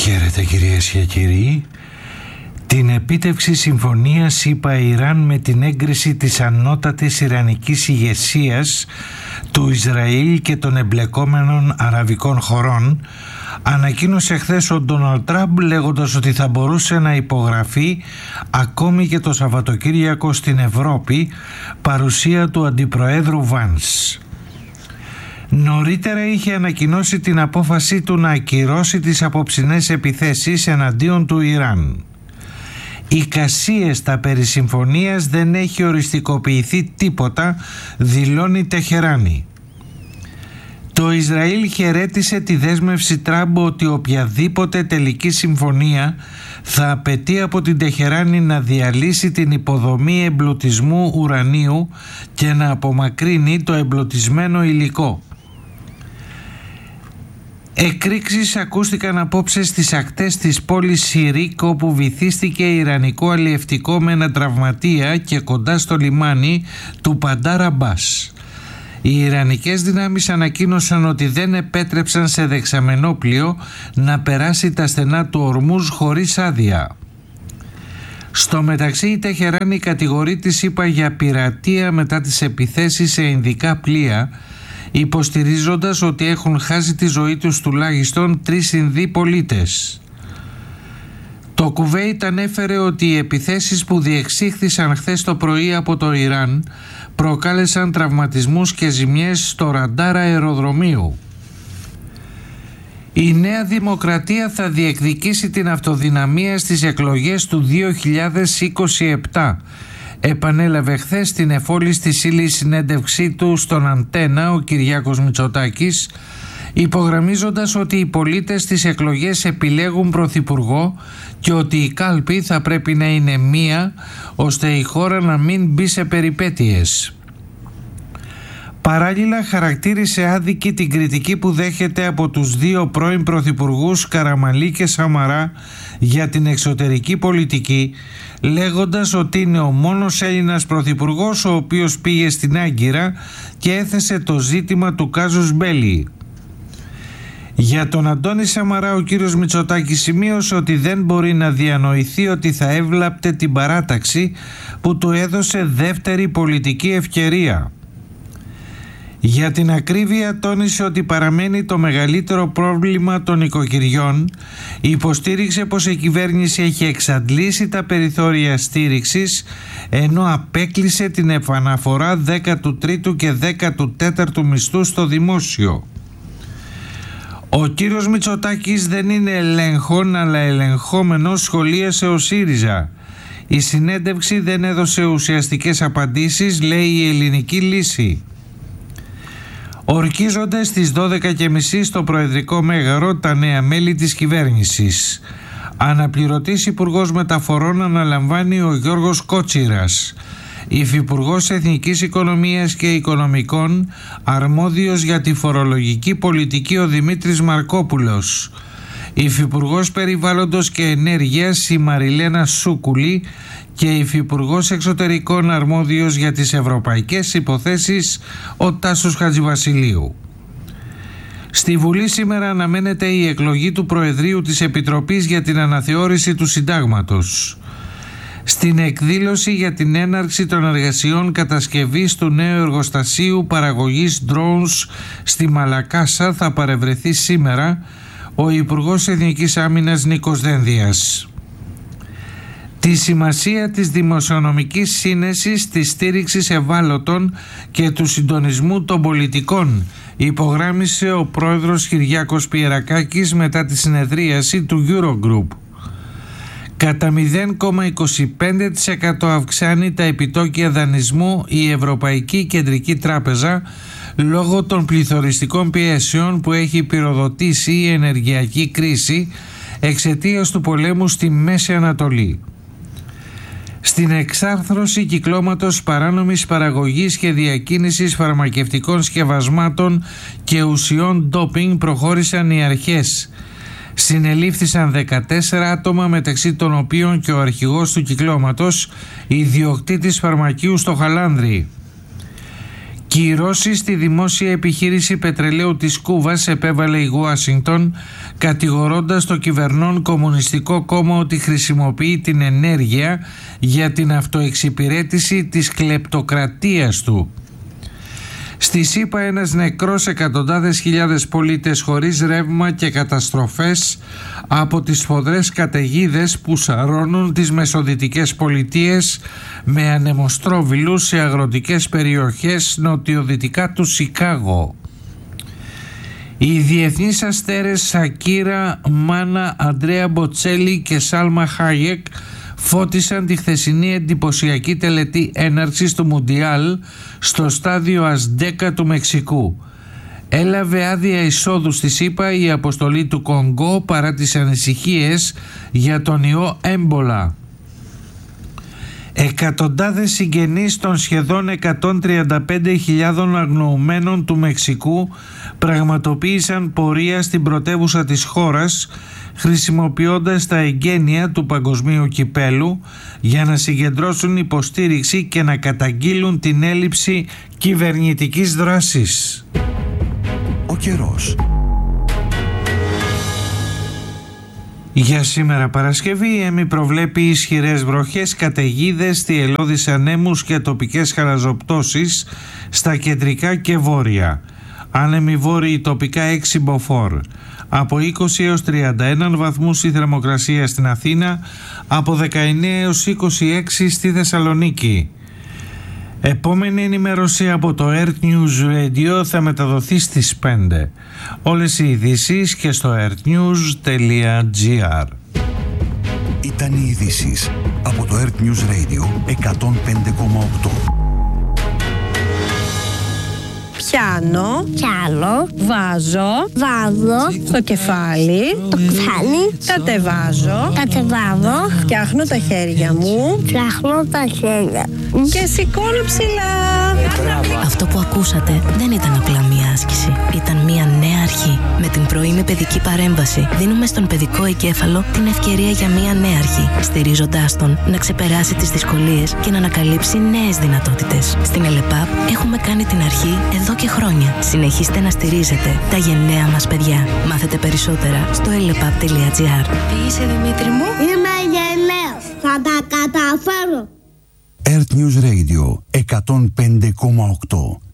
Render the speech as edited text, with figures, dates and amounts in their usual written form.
Χαίρετε κυρίες και κύριοι. Την επίτευξη συμφωνίας ΗΠΑ-Ιράν με την έγκριση της ανώτατης ιρανικής ηγεσίας του Ισραήλ και των εμπλεκόμενων αραβικών χωρών ανακοίνωσε χθες ο Ντόναλντ Τραμπ, λέγοντας ότι θα μπορούσε να υπογραφεί ακόμη και το Σαββατοκύριακο στην Ευρώπη, παρουσία του Αντιπροέδρου Βάνς. Νωρίτερα είχε ανακοινώσει την απόφασή του να ακυρώσει τις απόψινές επιθέσεις εναντίον του Ιράν. Εικασίες περί συμφωνίας δεν έχει οριστικοποιηθεί τίποτα, δηλώνει Τεχεράνη. Το Ισραήλ χαιρέτησε τη δέσμευση Τραμπ ότι οποιαδήποτε τελική συμφωνία θα απαιτεί από την Τεχεράνη να διαλύσει την υποδομή εμπλουτισμού ουρανίου και να απομακρύνει το εμπλουτισμένο υλικό. Εκρήξεις ακούστηκαν απόψε στις ακτές της πόλης Σιρίκ, όπου βυθίστηκε ιρανικό αλλιευτικό με ένα τραυματία και κοντά στο λιμάνι του Μπαντάρ Αμπάς. Οι ιρανικές δυνάμεις ανακοίνωσαν ότι δεν επέτρεψαν σε δεξαμενόπλιο να περάσει τα στενά του Ορμούζ χωρίς άδεια. Στο μεταξύ η Τεχεράνη κατηγορεί τη ΗΠΑ για πειρατεία μετά τις επιθέσεις σε ινδικά πλοία, υποστηρίζοντας ότι έχουν χάσει τη ζωή τους τουλάχιστον 3 Ινδοί πολίτες. Το Κουβέιτ ανέφερε ότι οι επιθέσεις που διεξήχθησαν χθες το πρωί από το Ιράν προκάλεσαν τραυματισμούς και ζημιές στο ραντάρ αεροδρομίου. Η Νέα Δημοκρατία θα διεκδικήσει την αυτοδυναμία στις εκλογές του 2027, επανέλαβε χθες στην εφόλη στη ύλη συνέντευξή του στον Αντένα ο Κυριάκος Μητσοτάκης, υπογραμμίζοντας ότι οι πολίτες στις εκλογές επιλέγουν πρωθυπουργό και ότι η κάλπη θα πρέπει να είναι μία, ώστε η χώρα να μην μπει σε περιπέτειες. Παράλληλα χαρακτήρισε άδικη την κριτική που δέχεται από τους 2 πρώην πρωθυπουργούς Καραμανλή και Σαμαρά για την εξωτερική πολιτική, λέγοντας ότι είναι ο μόνος Έλληνας πρωθυπουργός ο οποίος πήγε στην Άγκυρα και έθεσε το ζήτημα του κάζους μπέλι. Για τον Αντώνη Σαμαρά ο κύριος Μητσοτάκης σημείωσε ότι δεν μπορεί να διανοηθεί ότι θα έβλαπτε την παράταξη που του έδωσε δεύτερη πολιτική ευκαιρία. Για την ακρίβεια τόνισε ότι παραμένει το μεγαλύτερο πρόβλημα των οικοκυριών, υποστήριξε πως η κυβέρνηση έχει εξαντλήσει τα περιθώρια στήριξης, ενώ απέκλεισε την επαναφορά 13ου και 14ου μισθού στο δημόσιο. Ο κύριος Μητσοτάκης δεν είναι ελέγχον αλλά ελεγχόμενος, σχολίασε ο ΣΥΡΙΖΑ. Η συνέντευξη δεν έδωσε ουσιαστικές απαντήσεις, λέει η Ελληνική Λύση. Ορκίζονται στις 12.30 στο Προεδρικό Μέγαρο τα νέα μέλη της κυβέρνησης. Αναπληρωτής Υπουργός Μεταφορών αναλαμβάνει ο Γιώργος Κότσιρας. Υφυπουργός Εθνικής Οικονομίας και Οικονομικών, αρμόδιος για τη φορολογική πολιτική ο Δημήτρης Μαρκόπουλος. Υφυπουργός Περιβάλλοντος και Ενέργειας η Μαριλένα Σούκουλη και Υφυπουργός Εξωτερικών αρμόδιος για τις ευρωπαϊκές υποθέσεις ο Τάσος Χατζηβασιλείου. Στη Βουλή σήμερα αναμένεται η εκλογή του Προεδρείου της Επιτροπής για την αναθεώρηση του Συντάγματος. Στην εκδήλωση για την έναρξη των εργασιών κατασκευής του νέου εργοστασίου παραγωγής drones στη Μαλακάσα θα παρευρεθεί σήμερα ο Υπουργός Εθνικής Άμυνας Νίκος Δένδιας. Τη σημασία της δημοσιονομικής σύνεσης, της στήριξης ευάλωτων και του συντονισμού των πολιτικών υπογράμμισε ο πρόεδρος Κυριάκος Πιερακάκης μετά τη συνεδρίαση του Eurogroup. Κατά 0,25% αυξάνει τα επιτόκια δανεισμού η Ευρωπαϊκή Κεντρική Τράπεζα λόγω των πληθωριστικών πιέσεων που έχει πυροδοτήσει η ενεργειακή κρίση εξαιτίας του πολέμου στη Μέση Ανατολή. Στην εξάρθρωση κυκλώματος παράνομης παραγωγής και διακίνησης φαρμακευτικών σκευασμάτων και ουσιών ντόπινγκ προχώρησαν οι αρχές. Συνελήφθησαν 14 άτομα, μεταξύ των οποίων και ο αρχηγός του κυκλώματος, ιδιοκτήτης φαρμακείου στο Χαλάνδρι. Κυρώσεις στη δημόσια επιχείρηση πετρελαίου της Κούβας επέβαλε η Ουάσιγκτον, κατηγορώντας το κυβερνών Κομμουνιστικό Κόμμα ότι χρησιμοποιεί την ενέργεια για την αυτοεξυπηρέτηση της κλεπτοκρατίας του. Στη ΣΥΠΑ ένας νεκρός, εκατοντάδες χιλιάδες πολίτες χωρίς ρεύμα και καταστροφές από τις σφοδρές καταιγίδες που σαρώνουν τις μεσοδυτικές πολιτείες με ανεμοστρόβιλους σε αγροτικές περιοχές νοτιοδυτικά του Σικάγο. Οι διεθνείς αστέρες Σακίρα, Μάνα, Αντρέα Μποτσέλη και Σάλμα Χάγεκ φώτισαν τη χθεσινή εντυπωσιακή τελετή έναρξης του Μουντιάλ στο στάδιο Αζντέκα του Μεξικού. Έλαβε άδεια εισόδου στη ΣΥΠΑ η αποστολή του Κονγκό παρά τις ανησυχίες για τον ιό έμπολα. Εκατοντάδες συγγενείς των σχεδόν 135.000 αγνοουμένων του Μεξικού πραγματοποίησαν πορεία στην πρωτεύουσα της χώρας, χρησιμοποιώντας τα εγγένεια του παγκοσμίου κυπέλου για να συγκεντρώσουν υποστήριξη και να καταγγείλουν την έλλειψη κυβερνητικής δράσης. Ο καιρός. Για σήμερα Παρασκευή η ΕΜΗ προβλέπει ισχυρές βροχές, καταιγίδες, θυελλώδεις ανέμους και τοπικές χαλαζοπτώσεις στα κεντρικά και βόρεια. Άνεμοι βόρειοι τοπικά 6 μποφόρ. Από 20 έως 31 βαθμούς η θερμοκρασία στην Αθήνα, από 19 έως 26 στη Θεσσαλονίκη. Επόμενη ενημέρωση από το Earth News Radio θα μεταδοθεί στις 5. Όλες οι ειδήσεις και στο earthnews.gr. Ήταν οι ειδήσεις από το Earth News Radio 105,8. Πιάνω, βάζω, στο κεφάλι, κατεβάζω, φτιάχνω τα χέρια μου, και σηκώνω ψηλά. Αυτό που ακούσατε δεν ήταν απλά μία άσκηση. Ήταν μία νέα αρχή. Με την πρωινή παιδική παρέμβαση δίνουμε στον παιδικό εγκέφαλο την ευκαιρία για μία νέα αρχή, στηρίζοντάς τον να ξεπεράσει τις δυσκολίες και να ανακαλύψει νέες δυνατότητες. Στην ΕΛΕΠΑΠ έχουμε κάνει την αρχή εδώ και χρόνια. Συνεχίστε να στηρίζετε τα γενναία μας παιδιά. Μάθετε περισσότερα στο elepap.gr. Τι είσαι, Δημήτρη μου? Είμαι γενναίος. Θα τα καταφέρω. Earth News Radio 105,8.